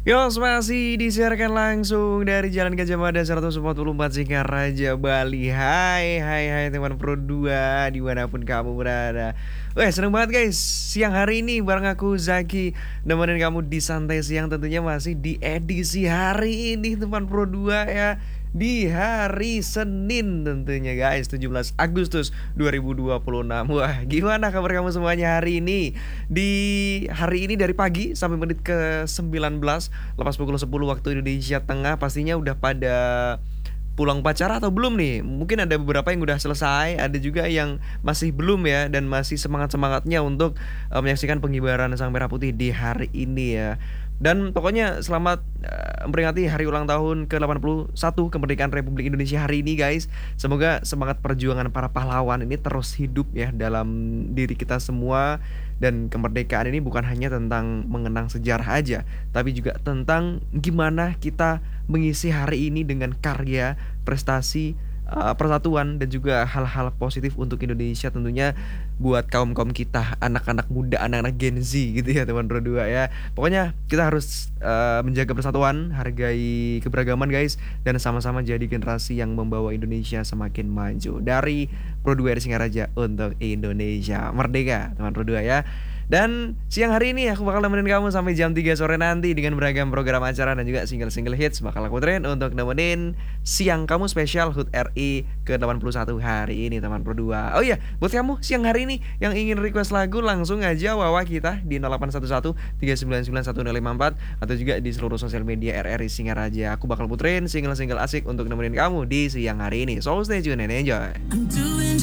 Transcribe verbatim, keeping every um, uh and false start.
Yos, masih disiarkan langsung dari Jalan Gajah Mada seratus empat puluh empat Singaraja, Bali. Hai, hai, hai teman Pro dua dimanapun kamu berada. Weh, seneng banget guys. Siang hari ini bareng aku Zaki nemenin kamu di santai siang, tentunya masih di edisi hari ini teman Pro dua ya. Di hari Senin tentunya guys, tujuh belas Agustus dua ribu dua puluh enam. Wah, gimana kabar kamu semuanya hari ini? Di hari ini dari pagi sampai menit ke sembilan belas, lepas pukul sepuluh waktu Indonesia Tengah, pastinya udah pada pulang pacara atau belum nih? Mungkin ada beberapa yang udah selesai, ada juga yang masih belum ya, dan masih semangat-semangatnya untuk uh, menyaksikan pengibaran Sang Merah Putih di hari ini ya. Dan pokoknya selamat uh, memperingati hari ulang tahun ke delapan puluh satu kemerdekaan Republik Indonesia hari ini guys. Semoga semangat perjuangan para pahlawan ini terus hidup ya dalam diri kita semua. Dan kemerdekaan ini bukan hanya tentang mengenang sejarah aja, tapi juga tentang gimana kita mengisi hari ini dengan karya, prestasi, uh, persatuan, dan juga hal-hal positif untuk Indonesia tentunya, buat kaum-kaum kita, anak-anak muda, anak-anak Gen Z gitu ya teman Pro dua ya. Pokoknya kita harus uh, menjaga persatuan, hargai keberagaman guys, dan sama-sama jadi generasi yang membawa Indonesia semakin maju. Dari Pro dua dari Singaraja untuk Indonesia Merdeka teman Pro dua ya. Dan siang hari ini aku bakal nemenin kamu sampai jam tiga sore nanti dengan beragam program acara dan juga single-single hits bakal aku puterin untuk nemenin siang kamu spesial H U T R I ke delapan puluh satu hari ini teman Pro dua. Oh iya, buat kamu siang hari ini yang ingin request lagu, langsung aja wawa kita di nol delapan satu satu tiga sembilan sembilan satu nol lima empat atau juga di seluruh sosial media R R I Singaraja. Aku bakal puterin single-single asik untuk nemenin kamu di siang hari ini. So stay tune and enjoy.